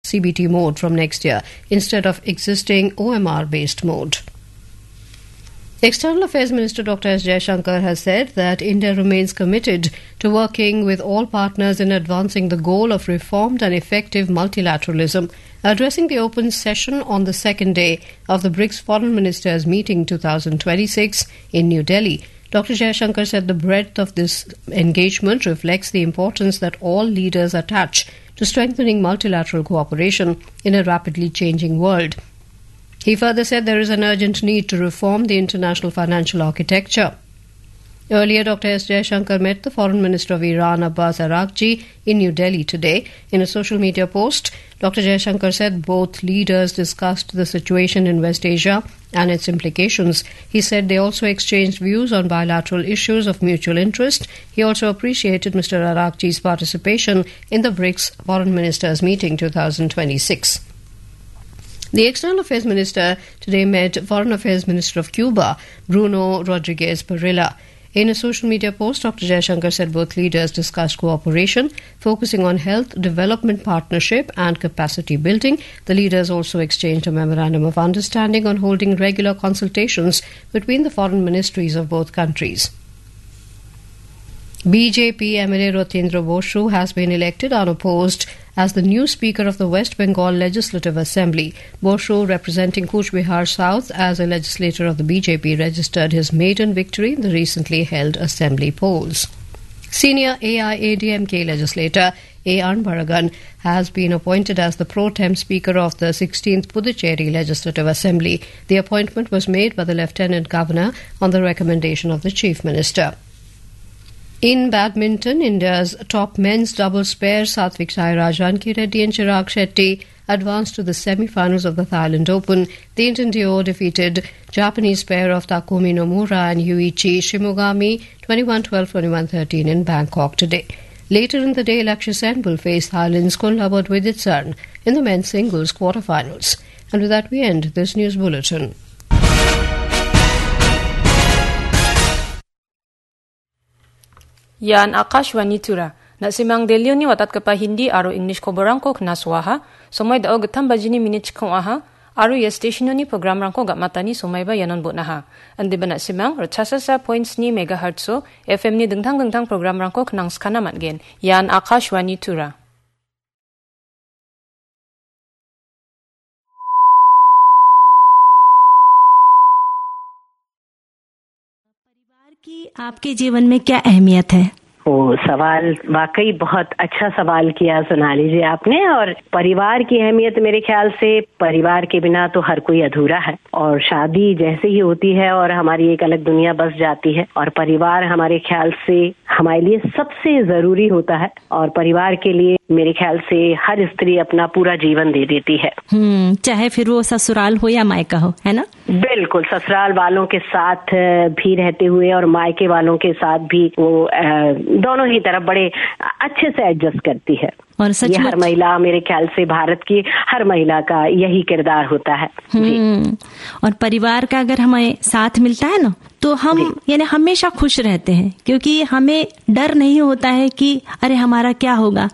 CBT mode from next year instead of existing OMR-based mode. External Affairs Minister Dr. S. Jaishankar has said that India remains committed to working with all partners in advancing the goal of reformed and effective multilateralism. Addressing the open session on the second day of the BRICS Foreign Ministers Meeting 2026 in New Delhi, Dr. Jaishankar said the breadth of this engagement reflects the importance that all leaders attach to strengthening multilateral cooperation in a rapidly changing world. He further said there is an urgent need to reform the international financial architecture. Earlier, Dr. S. Jaishankar met the Foreign Minister of Iran, Abbas Araghchi, in New Delhi today. In a social media post, Dr. Jaishankar said both leaders discussed the situation in West Asia and its implications. He said they also exchanged views on bilateral issues of mutual interest. He also appreciated Mr. Araghchi's participation in the BRICS Foreign Ministers Meeting 2026. The External Affairs Minister today met Foreign Affairs Minister of Cuba, Bruno Rodriguez Parrilla. In a social media post, Dr. Jaishankar said both leaders discussed cooperation, focusing on health, development partnership and capacity building. The leaders also exchanged a memorandum of understanding on holding regular consultations between the foreign ministries of both countries. BJP MLA Rotendra Boshu has been elected unopposed as the new Speaker of the West Bengal Legislative Assembly. Boshu, representing Cooch Behar South as a legislator of the BJP, registered his maiden victory in the recently held assembly polls. Senior AIADMK legislator A. Anbaragan has been appointed as the pro tem Speaker of the 16th Puducherry Legislative Assembly. The appointment was made by the Lieutenant Governor on the recommendation of the Chief Minister. In badminton, India's top men's doubles pair Satvik Sairaj, Ranki Reddy and Chirag Shetty advanced to the semi-finals of the Thailand Open. The Indian duo defeated Japanese pair of Takumi Nomura and Yuichi Shimogami 21-12, 21-13 in Bangkok today. Later in the day, Lakshya Sen will face Thailand's Kunlabod Widitsarn in the men's singles quarterfinals. And with that, we end this news bulletin. Yan Akashwani Tura. Nasimang delyo ni watat kapa Hindi aro English ko barangko knaswaha. Somay dao gatam bajini minutes kong aha. Aro ya station ni program rangko gatmatani somay ba yanon bot naha. Andi ba nasimang rachasa sa points ni megahertz FM ni dengtang program rangko knang skana matgen. Yan Akashwani Tura. कि आपके जीवन में क्या अहमियत है? वो सवाल वाकई बहुत अच्छा सवाल किया सोनाली जी आपने। और परिवार की अहमियत मेरे ख्याल से परिवार के बिना तो हर कोई अधूरा है और शादी जैसे ही होती है और हमारी एक अलग दुनिया बस जाती है और परिवार हमारे ख्याल से हमारे लिए सबसे जरूरी होता है और परिवार के लिए मेरे ख्याल से हर स्त्री अपना पूरा जीवन दे देती है। चाहे फिर वो ससुराल हो या मायका हो, है ना? बिल्कुल, ससुराल वालों के साथ भी रहते हुए और मायके वालों के साथ भी वो दोनों ही तरफ बड़े अच्छे से एडजस्ट करती है। और सच ये हर महिला, मेरे ख्याल से भारत की हर महिला का यही किरदार होता है। और परिवार का अगर हमें साथ मिलता है ना तो हम यानी हमेशा खुश रहते हैं, क्योंकि हमें डर नहीं होता है कि अरे हमारा क्या होगा।